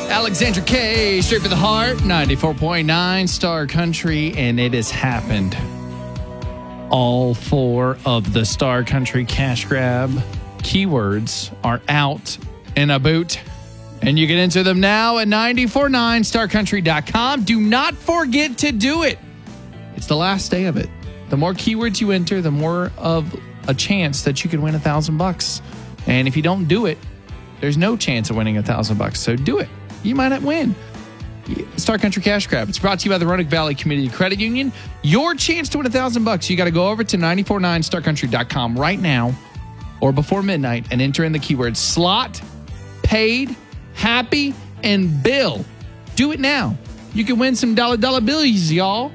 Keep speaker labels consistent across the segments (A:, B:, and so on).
A: Alexandra K, straight for the heart, 94.9 Star Country, and it has happened. All 4 of the Star Country Cash Grab keywords are out and about, and you can enter them now at 949starcountry.com. Do not forget to do it. It's the last day of it. The more keywords you enter, the more of a chance that you can win $1,000. And if you don't do it, there's no chance of winning $1,000. So do it. You might not win. Star Country Cash Grab. It's brought to you by the Roanoke Valley Community Credit Union. Your chance to win $1,000. You got to go over to 949starcountry.com right now or before midnight and enter in the keywords slot, paid, happy, and bill. Do it now. You can win some dollar bills, y'all.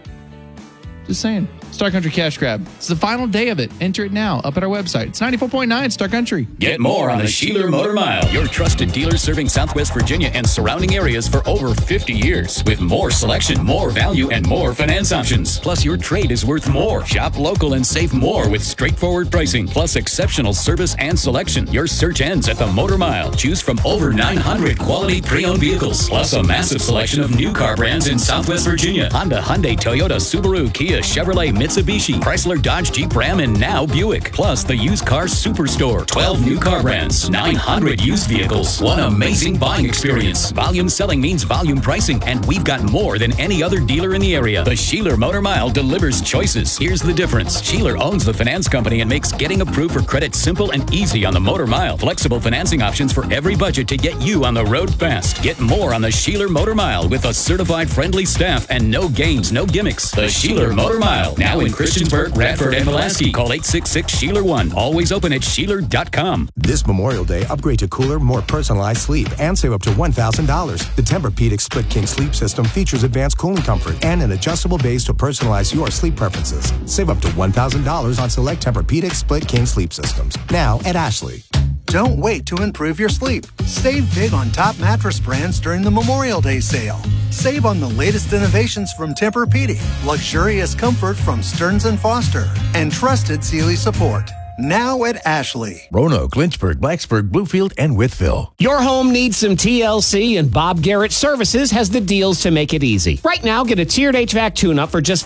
A: Just saying. Star Country Cash Grab. It's the final day of it. Enter it now up at our website. It's 94.9 Star Country.
B: Get more on the Sheeler Motor Mile. Your trusted dealer serving Southwest Virginia and surrounding areas for over 50 years. With more selection, more value, and more finance options. Plus, your trade is worth more. Shop local and save more with straightforward pricing. Plus, exceptional service and selection. Your search ends at the Motor Mile. Choose from over 900 quality pre-owned vehicles. Plus, a massive selection of new car brands in Southwest Virginia. Honda, Hyundai, Toyota, Subaru, Kia, Chevrolet, Mitsubishi, Chrysler, Dodge, Jeep, Ram, and now Buick. Plus the used car superstore. 12 new car brands, 900 used vehicles. One amazing buying experience. Volume selling means volume pricing, and we've got more than any other dealer in the area. The Sheeler Motor Mile delivers choices. Here's the difference. Sheeler owns the finance company and makes getting approved for credit simple and easy on the Motor Mile. Flexible financing options for every budget to get you on the road fast. Get more on the Sheeler Motor Mile with a certified friendly staff and no games, no gimmicks. The Sheeler Motor Mile. Now in Christiansburg, Radford, and Pulaski. Call 866-SHEELER1. Always open at Sheeler.com.
C: This Memorial Day, upgrade to cooler, more personalized sleep and save up to $1,000. The Tempur-Pedic Split King sleep system features advanced cooling comfort and an adjustable base to personalize your sleep preferences. Save up to $1,000 on select Tempur-Pedic Split King sleep systems. Now at Ashley.
D: Don't wait to improve your sleep. Save big on top mattress brands during the Memorial Day sale. Save on the latest innovations from Tempur-Pedic, luxurious comfort from Stearns & Foster, and trusted Sealy support. Now at Ashley.
E: Roanoke, Lynchburg, Blacksburg, Bluefield, and Wytheville.
F: Your home needs some TLC, and Bob Garrett Services has the deals to make it easy. Right now, get a tiered HVAC tune-up for just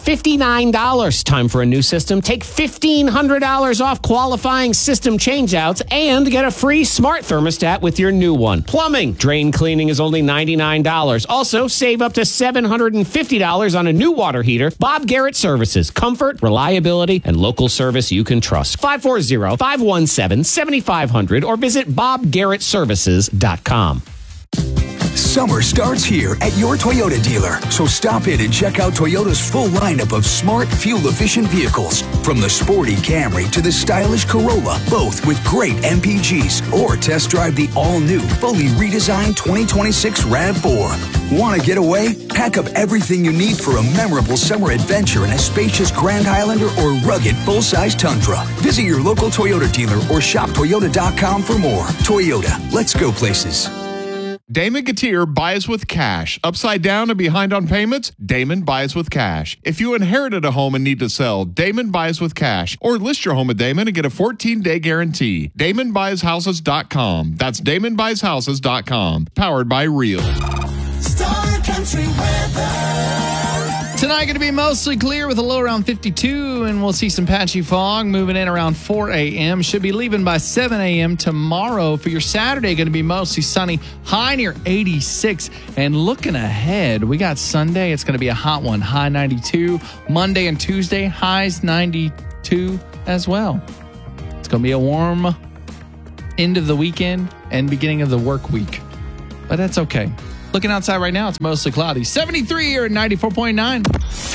F: $59. Time for a new system? Take $1,500 off qualifying system changeouts and get a free smart thermostat with your new one. Plumbing, drain cleaning is only $99. Also, save up to $750 on a new water heater. Bob Garrett Services. Comfort, reliability, and local service you can trust. 540-517-7500 or visit bobgarrettservices.com.
G: Summer starts here at your Toyota dealer. So stop in and check out Toyota's full lineup of smart, fuel-efficient vehicles. From the sporty Camry to the stylish Corolla, both with great MPGs. Or test drive the all-new, fully redesigned 2026 RAV4. Want to get away? Pack up everything you need for a memorable summer adventure in a spacious Grand Highlander or rugged full-size Tundra. Visit your local Toyota dealer or shop Toyota.com for more. Toyota, let's go places.
H: Damon Gautier buys with cash. Upside down and behind on payments? Damon buys with cash. If you inherited a home and need to sell, Damon buys with cash. Or list your home at Damon and get a 14-day guarantee. DamonBuysHouses.com. That's DamonBuysHouses.com. Powered by Real.
I: Star Country weather.
A: Tonight going to be mostly clear with a low around 52, and we'll see some patchy fog moving in around 4 a.m. Should be leaving by 7 a.m. tomorrow. For your Saturday, going to be mostly sunny, high near 86. And looking ahead, we got Sunday. It's going to be a hot one, high 92. Monday and Tuesday, highs 92 as well. It's going to be a warm end of the weekend and beginning of the work week. But that's okay. Looking outside right now, it's mostly cloudy. 73 here at 94.9.